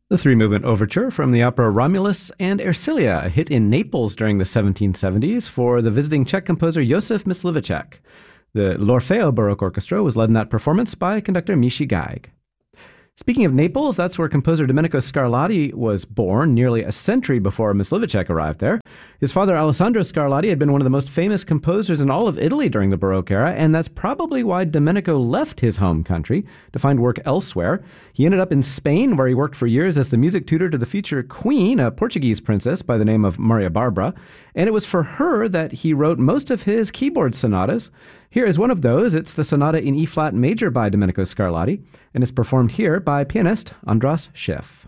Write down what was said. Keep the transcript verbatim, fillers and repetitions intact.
The three-movement overture from the opera Romulus and Ersilia, a hit in Naples during the seventeen seventies for the visiting Czech composer Josef Mysliveček. The L'Orfeo Baroque Orchestra was led in that performance by conductor Michi Geig. Speaking of Naples, that's where composer Domenico Scarlatti was born nearly a century before Mysliveček arrived there. His father, Alessandro Scarlatti, had been one of the most famous composers in all of Italy during the Baroque era, and that's probably why Domenico left his home country to find work elsewhere. He ended up in Spain, where he worked for years as the music tutor to the future queen, a Portuguese princess by the name of Maria Barbara, and it was for her that he wrote most of his keyboard sonatas. Here is one of those. It's the Sonata in E-flat major by Domenico Scarlatti, and it's performed here by pianist Andras Schiff.